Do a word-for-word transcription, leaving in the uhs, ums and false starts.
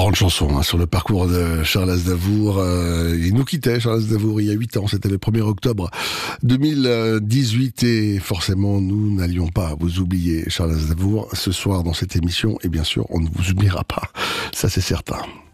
grande chanson hein, sur le parcours de Charles Aznavour. Euh, il nous quittait, Charles Aznavour, il y a huit ans. C'était le premier octobre deux mille dix-huit et forcément, nous n'allions pas vous oublier, Charles Aznavour, ce soir dans cette émission. Et bien sûr, on ne vous oubliera pas. Ça, c'est certain.